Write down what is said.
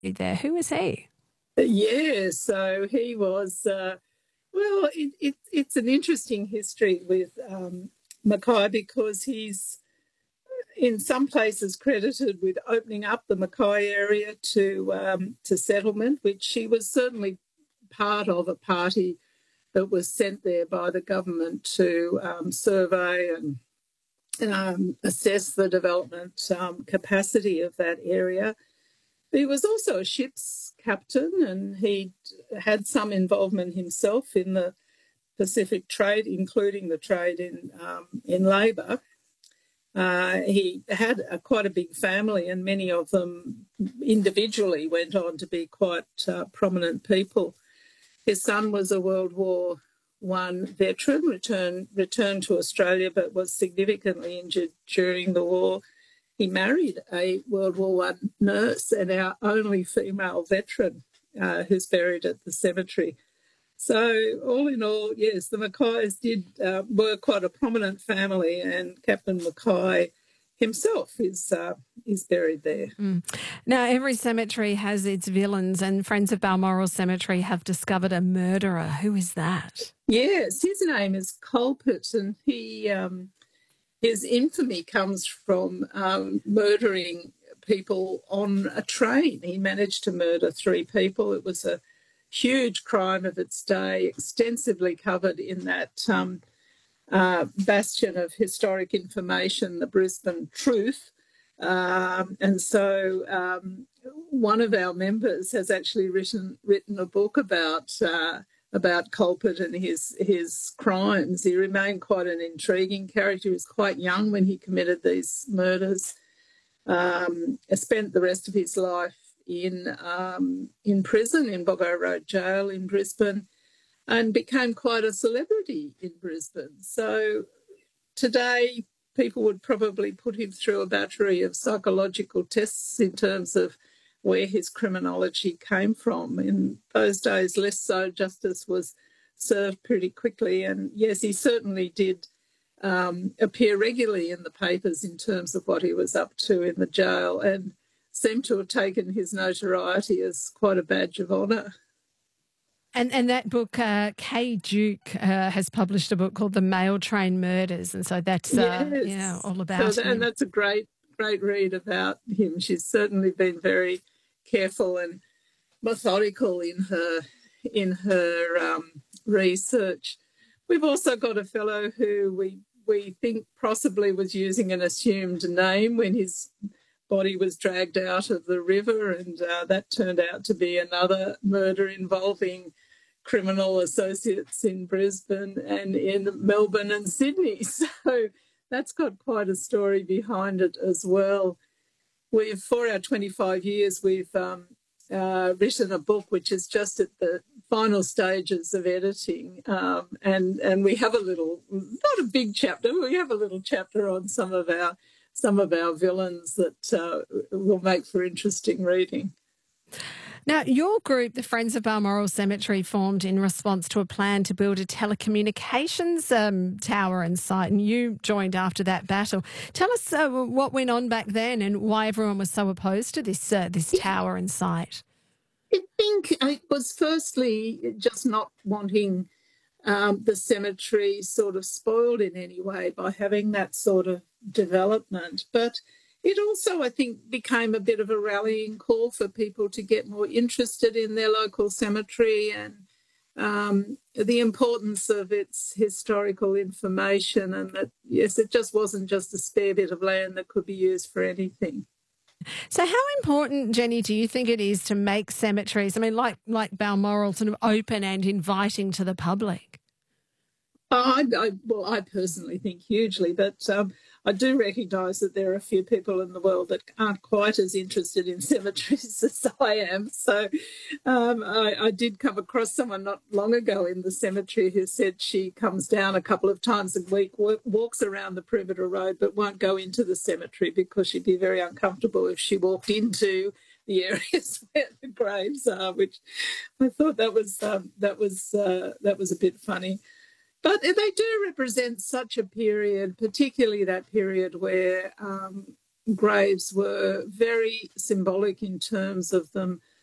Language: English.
there. Who was he? Yeah, so he was, it's an interesting history with Mackay because he's in some places credited with opening up the Mackay area to settlement, which he was certainly part of a party that was sent there by the government to survey and assess the development capacity of that area. He was also a ship's captain, and he had some involvement himself in the Pacific trade, including the trade in labour. He had quite a big family, and many of them individually went on to be quite prominent people. His son was a World War I veteran, returned to Australia, but was significantly injured during the war. He married a World War I nurse and our only female veteran who's buried at the cemetery. So all in all, yes, the Mackays were quite a prominent family, and Captain Mackay himself is buried there. Now, every cemetery has its villains, and Friends of Balmoral Cemetery have discovered a murderer. Who is that? Yes, his name is Colpert, and his infamy comes from murdering people on a train. He managed to murder 3 people. It was a huge crime of its day, extensively covered in that bastion of historic information, the Brisbane Truth. And so one of our members has actually written a book about Colpert and his crimes. He remained quite an intriguing character. He was quite young when he committed these murders. Spent the rest of his life in prison, in Boggo Road Jail in Brisbane, and became quite a celebrity in Brisbane. So today, people would probably put him through a battery of psychological tests in terms of where his criminology came from. In those days, less so, justice was served pretty quickly. And yes, he certainly did appear regularly in the papers in terms of what he was up to in the jail, and seemed to have taken his notoriety as quite a badge of honour. And that book, Kay Duke has published a book called The Mail Train Murders, and so that's all about him. And that's a great read about him. She's certainly been very careful and methodical in her research. We've also got a fellow who we think possibly was using an assumed name when his body was dragged out of the river, and that turned out to be another murder involving criminal associates in Brisbane and in Melbourne and Sydney. So that's got quite a story behind it as well. For our 25 years, we've written a book which is just at the final stages of editing, and we have not a big chapter, we have a little chapter on some of our villains that will make for interesting reading. Now, your group, the Friends of Balmoral Cemetery, formed in response to a plan to build a telecommunications tower and site, and you joined after that battle. Tell us what went on back then and why everyone was so opposed to this tower and site. I think it was firstly just not wanting the cemetery sort of spoiled in any way by having that sort of development. But it also, I think, became a bit of a rallying call for people to get more interested in their local cemetery and the importance of its historical information, and that, yes, it just wasn't just a spare bit of land that could be used for anything. So how important, Jenny, do you think it is to make cemeteries, I mean, like Balmoral, sort of open and inviting to the public? I personally think hugely, but I do recognise that there are a few people in the world that aren't quite as interested in cemeteries as I am. So I did come across someone not long ago in the cemetery who said she comes down a couple of times a week, walks around the perimeter road, but won't go into the cemetery because she'd be very uncomfortable if she walked into the areas where the graves are, which I thought that was a bit funny. But they do represent such a period, particularly that period where graves were very symbolic in terms of them